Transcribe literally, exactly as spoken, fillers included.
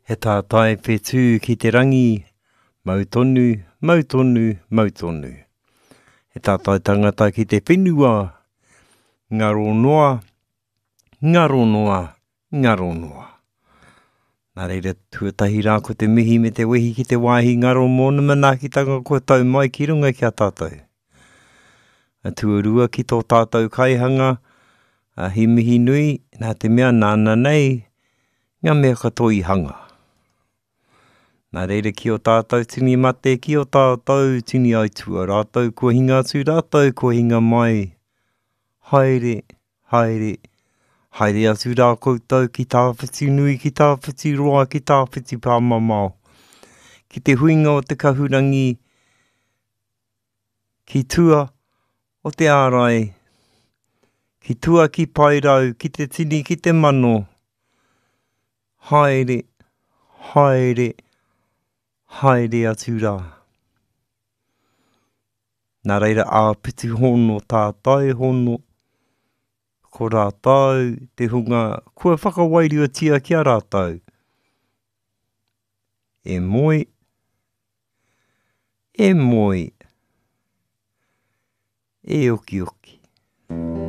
He tātai whetū ki te rangi, mau tonu, mau tonu, mau tonu. He tātai tangata ki te whenua, ngaro noa, ngaro noa, ngaro noa. Nā reira tuatahi rā ko te mihi me te wehi ki te wāhi ngaro mōna manaakitanga ko tau mai ki runga ki a tātou. A tuarua ki tō tātou kaihanga, a hi mihi nui, nā te mea nāna nei, ngā mea katoa i hanga. Nā reira ki o tātou tini mate, ki o tātou tini aitua rātou, kua hinga atu rātou, kua hinga mai. Haere, haere, haere atu rā koutou ki tāwhiti nui, ki tāwhiti roa, ki tāwhiti pāmamao. Ki te huinga o te kahurangi, ki tua o te ārai, ki tua ki pairau, ki te tini, ki te mano. Haere, haere, haere atu rā. Nā reira āpiti hono tātai hono, ko rātau te hunga, kua whakawairua tia ki a rātau. E moi, e moi, e oki oki.